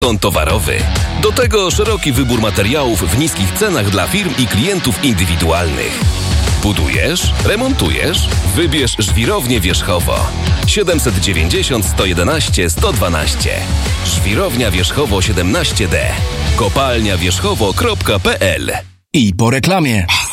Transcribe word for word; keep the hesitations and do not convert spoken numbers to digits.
towarowy. Do tego szeroki wybór materiałów w niskich cenach dla firm i klientów indywidualnych. Budujesz? Remontujesz? Wybierz Żwirownię Wierzchowo. siedemset dziewięćdziesiąt sto jedenaście sto dwanaście. Żwirownia Wierzchowo siedemnaście D. kopalnia wierzchowo kropka p l. I po reklamie.